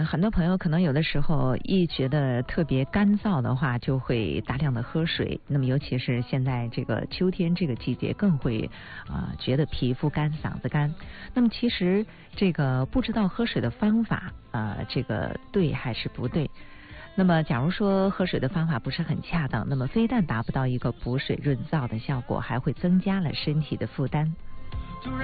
很多朋友可能有的时候一觉得特别干燥的话，就会大量的喝水。那么尤其是现在这个秋天这个季节，更会觉得皮肤干、嗓子干。那么其实这个不知道喝水的方法这个对还是不对？那么假如说喝水的方法不是很恰当，那么非但达不到一个补水润燥的效果，还会增加了身体的负担。